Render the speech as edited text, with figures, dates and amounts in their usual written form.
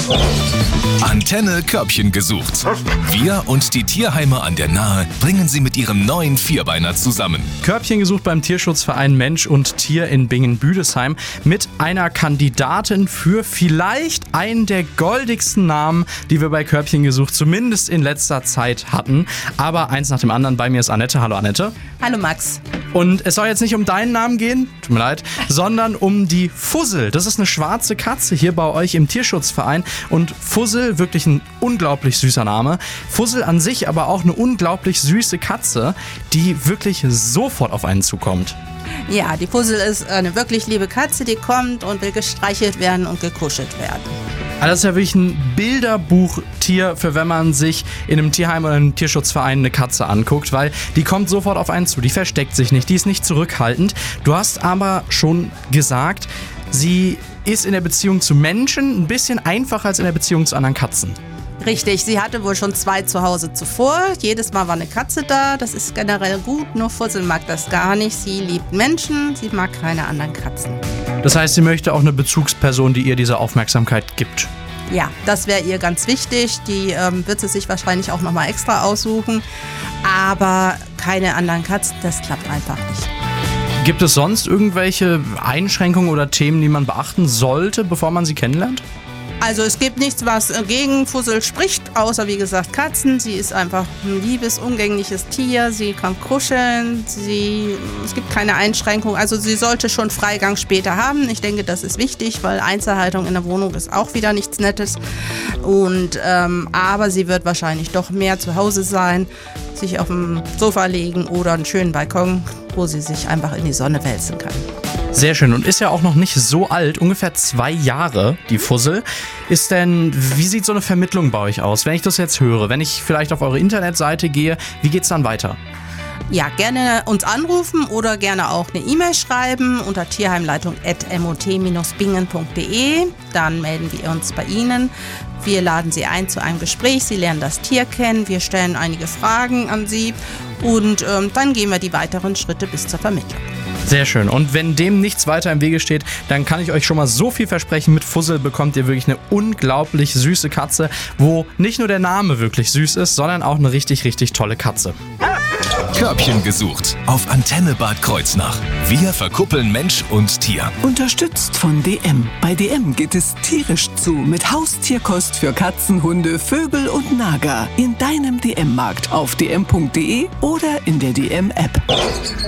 Antenne Körbchen gesucht. Wir und die Tierheime an der Nahe bringen sie mit ihrem neuen Vierbeiner zusammen. Körbchen gesucht beim Tierschutzverein Mensch und Tier in Bingen-Büdesheim mit einer Kandidatin für vielleicht einen der goldigsten Namen, die wir bei Körbchen gesucht zumindest in letzter Zeit hatten. Aber eins nach dem anderen. Bei mir ist Annette. Hallo Annette. Hallo Max. Und es soll jetzt nicht um deinen Namen gehen, tut mir leid, sondern um die Fussel. Das ist eine schwarze Katze hier bei euch im Tierschutzverein. Und Fussel, wirklich ein unglaublich süßer Name. Fussel an sich aber auch eine unglaublich süße Katze, die wirklich sofort auf einen zukommt. Ja, die Fussel ist eine wirklich liebe Katze, die kommt und will gestreichelt werden und gekuschelt werden. Also das ist ja wirklich ein Bilderbuchtier, für wenn man sich in einem Tierheim oder einem Tierschutzverein eine Katze anguckt, weil die kommt sofort auf einen zu, die versteckt sich nicht, die ist nicht zurückhaltend. Du hast aber schon gesagt, sie ist in der Beziehung zu Menschen ein bisschen einfacher als in der Beziehung zu anderen Katzen. Richtig, sie hatte wohl schon 2 zu Hause zuvor. Jedes Mal war eine Katze da, das ist generell gut, nur Fussel mag das gar nicht. Sie liebt Menschen, sie mag keine anderen Katzen. Das heißt, sie möchte auch eine Bezugsperson, die ihr diese Aufmerksamkeit gibt. Ja, das wäre ihr ganz wichtig. Die wird sie sich wahrscheinlich auch nochmal extra aussuchen. Aber keine anderen Katzen, das klappt einfach nicht. Gibt es sonst irgendwelche Einschränkungen oder Themen, die man beachten sollte, bevor man sie kennenlernt? Also es gibt nichts, was gegen Fussel spricht, außer wie gesagt Katzen. Sie ist einfach ein liebes, umgängliches Tier. Sie kann kuscheln. Es gibt keine Einschränkung. Also sie sollte schon Freigang später haben. Ich denke, das ist wichtig, weil Einzelhaltung in der Wohnung ist auch wieder nichts Nettes. Aber sie wird wahrscheinlich doch mehr zu Hause sein, sich auf dem Sofa legen oder einen schönen Balkon, wo sie sich einfach in die Sonne wälzen kann. Sehr schön und ist ja auch noch nicht so alt, ungefähr 2 Jahre, die Fussel. Wie sieht so eine Vermittlung bei euch aus? Wenn ich das jetzt höre, wenn ich vielleicht auf eure Internetseite gehe, wie geht's dann weiter? Ja, gerne uns anrufen oder gerne auch eine E-Mail schreiben unter tierheimleitung@mot-bingen.de. Dann melden wir uns bei Ihnen. Wir laden Sie ein zu einem Gespräch. Sie lernen das Tier kennen. Wir stellen einige Fragen an Sie und dann gehen wir die weiteren Schritte bis zur Vermittlung. Sehr schön. Und wenn dem nichts weiter im Wege steht, dann kann ich euch schon mal so viel versprechen. Mit Fussel bekommt ihr wirklich eine unglaublich süße Katze, wo nicht nur der Name wirklich süß ist, sondern auch eine richtig, richtig tolle Katze. Körbchen gesucht auf Antenne Bad Kreuznach. Wir verkuppeln Mensch und Tier. Unterstützt von DM. Bei DM geht es tierisch zu mit Haustierkost für Katzen, Hunde, Vögel und Nager. In deinem DM-Markt auf dm.de oder in der DM-App.